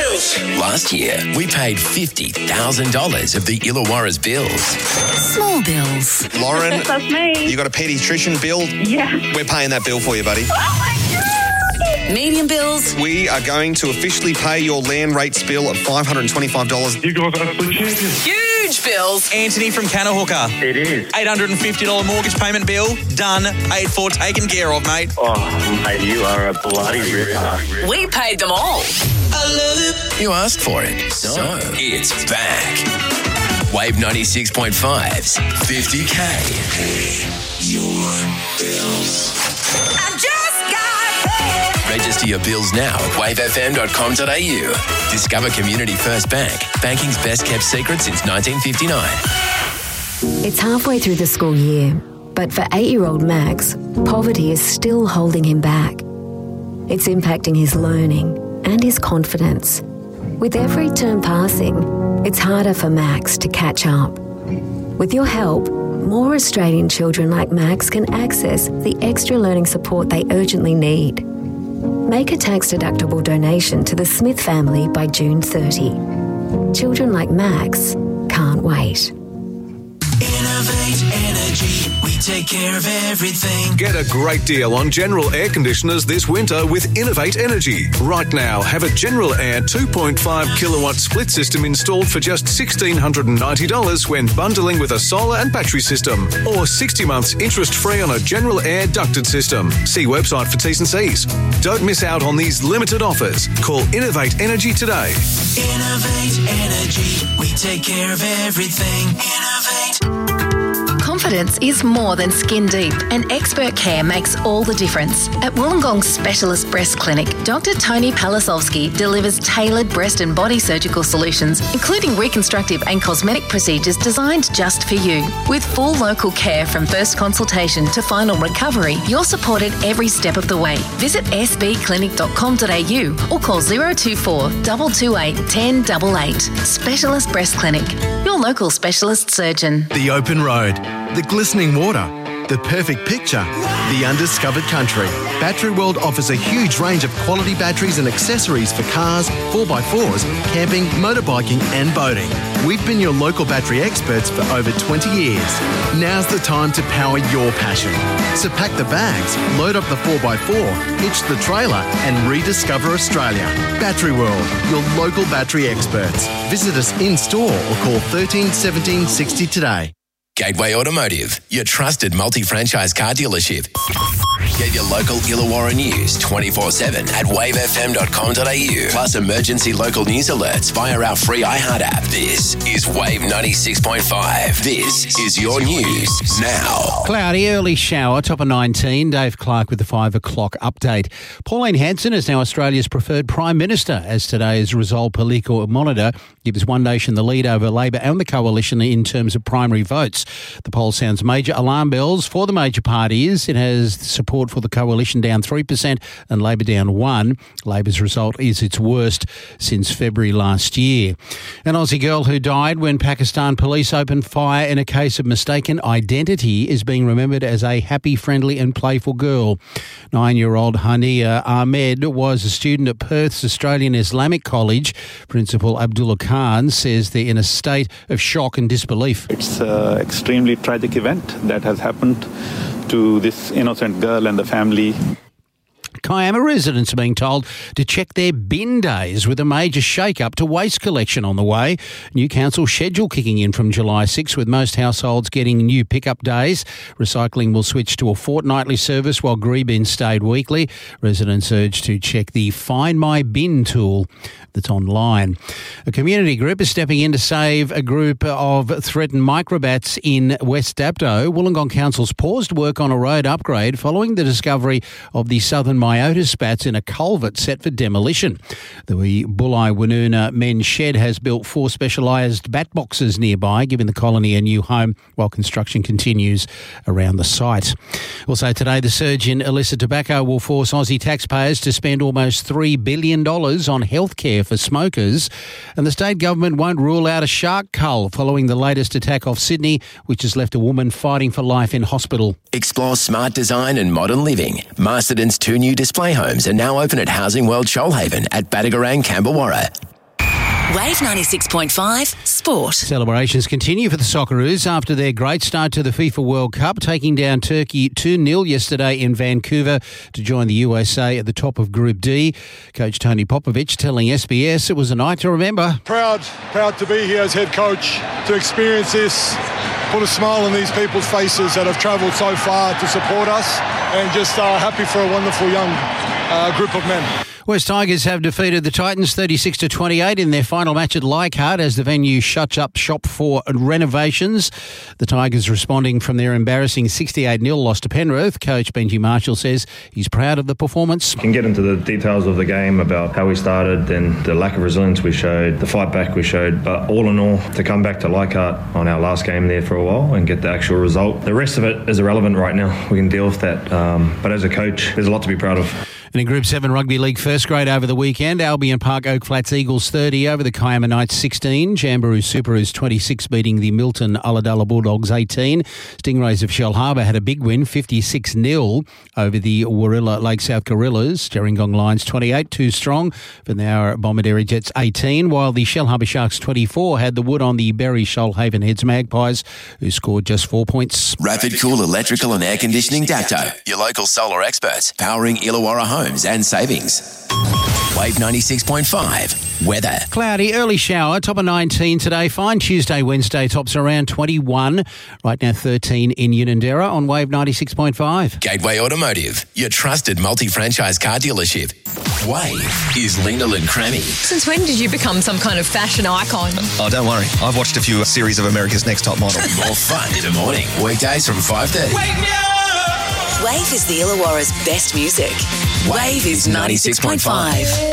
bills. Last year, we paid $50,000 of the Illawarra's bills. Small bills. Lauren, That's me. you got a paediatrician bill? Yeah. We're paying that bill for you, buddy. Oh my God. Medium bills. We are going to officially pay your land rates bill of $525. You guys are absolute champions. Huge bills. Anthony from Kanahooka. It is. $850 mortgage payment bill. Done. Paid for. Taken care of, mate. Oh, mate, you are a bloody ripper. We paid them all. I love it. You asked for it, so it's back. Wave 96.5's 50K. Your bills. I just got paid. Register your bills now at wavefm.com.au. Discover Community First Bank, banking's best kept secret since 1959. It's halfway through the school year, but for 8-year-old Max, poverty is still holding him back. It's impacting his learning and his confidence. With every term passing, it's harder for Max to catch up. With your help, more Australian children like Max can access the extra learning support they urgently need. Make a tax-deductible donation to the Smith family by June 30. Children like Max can't wait. Innovate Energy. We take care of everything. Get a great deal on General Air Conditioners this winter with Innovate Energy. Right now, have a General Air 2.5 kilowatt split system installed for just $1,690 when bundling with a solar and battery system. Or 60 months interest-free on a General Air ducted system. See website for T's and C's. Don't miss out on these limited offers. Call Innovate Energy today. Innovate Energy. We take care of everything. Innovate. Confidence is more than skin deep, and expert care makes all the difference. At Wollongong Specialist Breast Clinic, Dr. Tony Palasovsky delivers tailored breast and body surgical solutions, including reconstructive and cosmetic procedures designed just for you. With full local care from first consultation to final recovery, you're supported every step of the way. Visit sbclinic.com.au or call 024 228 1088. Specialist Breast Clinic, your local specialist surgeon. The open road, the glistening water, the perfect picture, the undiscovered country. Battery World offers a huge range of quality batteries and accessories for cars, 4x4s, camping, motorbiking and boating. We've been your local battery experts for over 20 years. Now's the time to power your passion. So pack the bags, load up the 4x4, hitch the trailer and rediscover Australia. Battery World, your local battery experts. Visit us in store or call 13 17 60 today. Gateway Automotive, your trusted multi-franchise car dealership. Get your local Illawarra news 24/7 at wavefm.com.au. Plus emergency local news alerts via our free iHeart app. This is Wave 96.5. This is your news now. Cloudy, early shower, top of 19. Dave Clark with the 5 o'clock update. Pauline Hanson is now Australia's preferred Prime Minister, as today's result Politico Monitor gives One Nation the lead over Labor and the Coalition in terms of primary votes. The poll sounds major alarm bells for the major parties. It has support for the Coalition down 3% and Labor down 1%. Labor's result is its worst since February last year. An Aussie girl who died when Pakistan police opened fire in a case of mistaken identity is being remembered as a happy, friendly and playful girl. 9-year-old Hania Ahmed was a student at Perth's Australian Islamic College. Principal Abdullah Khan says they're in a state of shock and disbelief. It's an extremely tragic event that has happened to this innocent girl and the family. Kiama residents are being told to check their bin days with a major shake-up to waste collection on the way. New council schedule kicking in from July 6, with most households getting new pick-up days. Recycling will switch to a fortnightly service while Greebin stayed weekly. Residents urged to check the Find My Bin tool that's online. A community group is stepping in to save a group of threatened microbats in West Dapto. Wollongong Council's paused work on a road upgrade following the discovery of the southern Myotis bats in a culvert set for demolition. The Bulli Woonona Men's Shed has built 4 specialised bat boxes nearby, giving the colony a new home while construction continues around the site. Also today, the surge in illicit tobacco will force Aussie taxpayers to spend almost $3 billion on healthcare for smokers, and the state government won't rule out a shark cull following the latest attack off Sydney, which has left a woman fighting for life in hospital. Explore smart design and modern living. Masterton's 2 new display homes are now open at Housing World Shoalhaven at Badagarang, Camberwarra. Wave 96.5 Sport. Celebrations continue for the Socceroos after their great start to the FIFA World Cup, taking down Turkey 2-0 yesterday in Vancouver to join the USA at the top of Group D. Coach Tony Popovich telling SBS it was a night to remember. Proud to be here as head coach, to experience this, put a smile on these people's faces that have travelled so far to support us, and just happy for a wonderful young group of men. West Tigers have defeated the Titans 36-28 in their final match at Leichhardt as the venue shuts up shop for renovations. The Tigers responding from their embarrassing 68-0 loss to Penrith. Coach Benji Marshall says he's proud of the performance. We can get into the details of the game about how we started and the lack of resilience we showed, the fight back we showed, but all in all, to come back to Leichhardt on our last game there for a while and get the actual result. The rest of it is irrelevant right now. We can deal with that. But as a coach, there's a lot to be proud of. And in Group 7 Rugby League first grade over the weekend, Albion Park Oak Flats Eagles 30 over the Kiama Knights 16. Jamboree Superers 26 beating the Milton Ulladulla Bulldogs 18. Stingrays of Shell Harbour had a big win 56-0 over the Warilla Lake South Gorillas. Gerringong Lions 28 too strong for the Bomaderry Jets 18, while the Shell Harbour Sharks 24 had the wood on the Berry Shoalhaven Heads Magpies, who scored just 4 points. Rapid Cool Electrical and Air Conditioning Dapto, your local solar experts, powering Illawarra homes and savings. Wave 96.5. Weather. Cloudy, early shower, top of 19 today. Fine Tuesday, Wednesday, tops around 21. Right now 13 in Unanderra on Wave 96.5. Gateway Automotive, your trusted multi-franchise car dealership. Wave is Lena Crammy. Since when did you become some kind of fashion icon? Oh, don't worry. I've watched a few series of America's Next Top Model. More fun in the morning. Weekdays from 5:30. Wake me up! Wave is the Illawarra's best music. Wave is 96.5.